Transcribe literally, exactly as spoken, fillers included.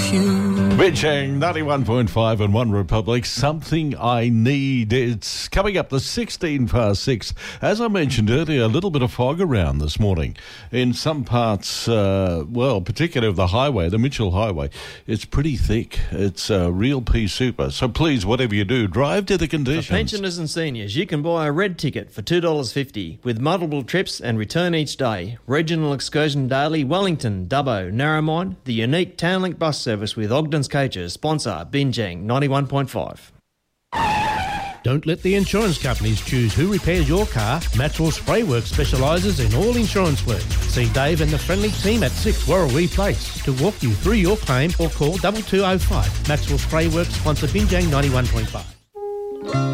Bitching ninety-one point five and One Republic, Something I Need. It's coming up the sixteen past six. As I mentioned earlier, a little bit of fog around this morning. In some parts, uh, well, particularly of the highway, the Mitchell Highway, it's pretty thick. It's a real pea super. So please, whatever you do, drive to the conditions. For pensioners and seniors, you can buy a red ticket for two dollars fifty with multiple trips and return each day. Regional excursion daily, Wellington, Dubbo, Narromine, the unique Townlink bus service with Ogden's Coaches, sponsor Binjang ninety-one point five. Don't let the insurance companies choose who repairs your car. Maxwell Sprayworks specialises in all insurance work. See Dave and the friendly team at six Warrawee Place to walk you through your claim or call double two oh five. Maxwell Sprayworks sponsor Binjang ninety-one point five.